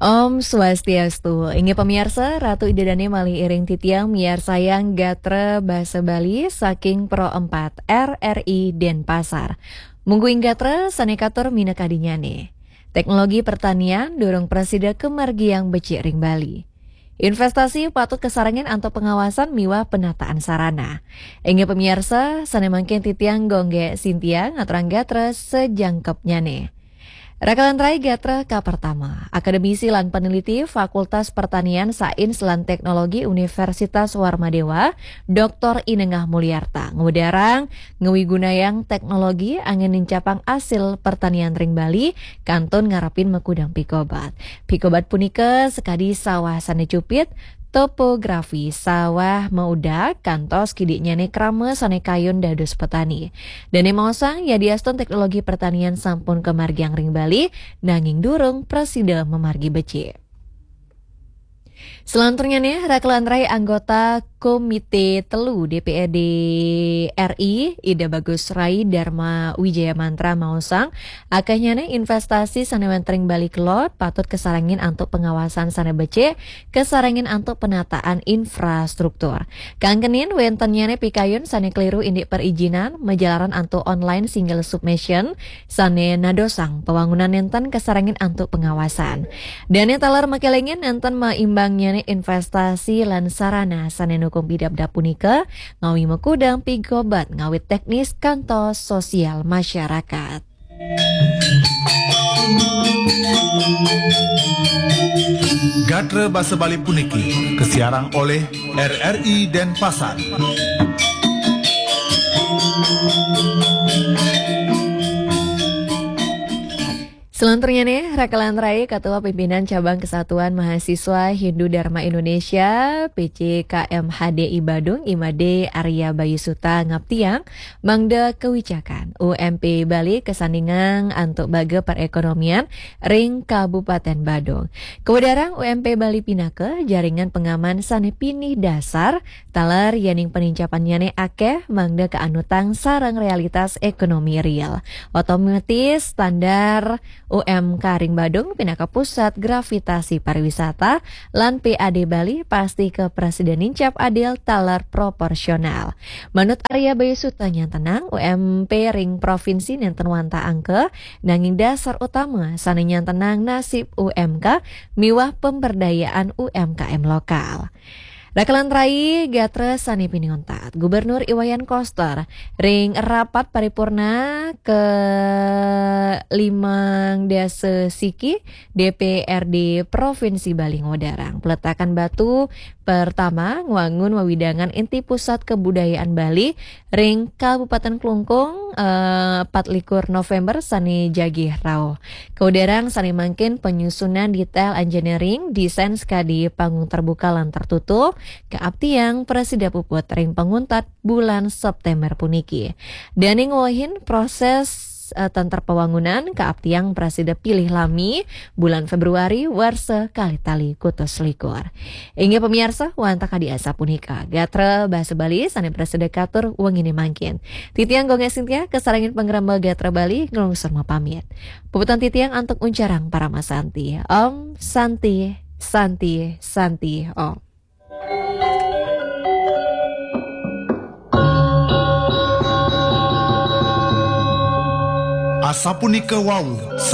Om Swastiastu, inge pemirsa, Ratu Idedane malih iring titiang miar sayang gatre basa Bali saking Pro 4 RRI Denpasar. Mungguing gatre sanekator mina kadinyane. Teknologi pertanian dorong presida kemargiang becik ring Bali. Investasi patut kesarangan atau pengawasan miwa penataan sarana. Inge pemirsa, sanemangkin titiang gongge sintiang aturang gatre sejangkepnyane. Rakalan Rai Gatra K pertama, akademisi lan peneliti Fakultas Pertanian Sains lan Teknologi Universitas Warmadewa, Dr. Inengah Mulyarta, ngudarang ngewigunayang teknologi angin nincapang asil pertanian ring Bali, kantun ngarapin mekudang pikobat. Pikobat punika sekadi sawah sane cupit, topografi sawah mauda kantos kidiknya ne krame sane kayun dados petani. Dene maosang ya diaston teknologi pertanian sampun kemargiang ring Bali nanging durung presida memargi becik. Selanjutnya nih, Rakalan Rai anggota Komite Telu DPRD RI Ida Bagus Rai Dharma Wijaya Mantra mausang akahnya nih investasi sanementring Bali Kelot patut kesarangin untuk pengawasan sane becik kesarangin untuk penataan infrastruktur. Kangkenin wentennya nih pikayun sane keliru indik perizinan menjalaran untuk online single submission sane nadosang pembangunan nenten kesarangin untuk pengawasan. Dane talar makelengin nenten maimbangnya investasi lan sarana sanen hukum bidabda punika ngawi mekudang pigobat ngawit teknis kantos sosial masyarakat. Gatre Basa Bali puniki kesiarang oleh RRI Denpasar. Selanjutnya nih, Rakalan Rai Ketua Pimpinan Cabang Kesatuan Mahasiswa Hindu Dharma Indonesia PCKMHDI Badung Imade Arya Bayusuta Ngaptiang Mangda Kewicakan UMP Bali kesandingan untuk baga perekonomian ring Kabupaten Badung. Kewadarang UMP Bali pinake jaringan pengaman sane pinih dasar talar yaning penincapannya akeh mangda keanutang sarang realitas ekonomi real. Otomatis standar UMK Ring Badung pinaka pusat gravitasi pariwisata lan PAD Bali pasti ke Presiden Nincap adil talar proporsional. Menurut Arya Bayusuta tenang UMP Ring Provinsi nenten wanta angke nanging dasar utama sane tenang nasib UMK miwah pemberdayaan UMKM lokal. Rakalan Rai Gatre Sani Piningontat Gubernur Iwayan Koster ring rapat paripurna ke Limang Desa Siki DPRD Provinsi Bali ngodarang peletakan batu pertama ngwangun wawidangan inti pusat kebudayaan Bali ring Kabupaten Klungkung 24 November sani jagih rao. Kaudarang sani mangkin penyusunan detail engineering desain skadi panggung terbuka lan tertutup keaptiang presida puput ring penguntat bulan September puniki. Daning wahin proses tantar pewangunan keaptiang presida pilih lami bulan Februari warsa kali tali kutus likur. Inge pemirsa wanta kadiasa punika Gatre Basa Bali sane presida katur wengine mangkin. Titiang gonge Sintia kesarangin penggeramba Gatre Bali ngelungsur pamit. Puputan titiang antuk uncarang para masanti. Om Santi Santi Santi Om. Asapunika wau